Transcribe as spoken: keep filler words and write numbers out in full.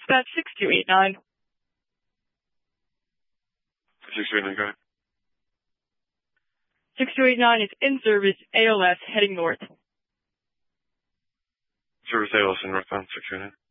Dispatch six two eight nine. six two eight nine, go ahead. six two eight nine is in service, A L S, heading north. Service A L S in northbound, six two eight nine.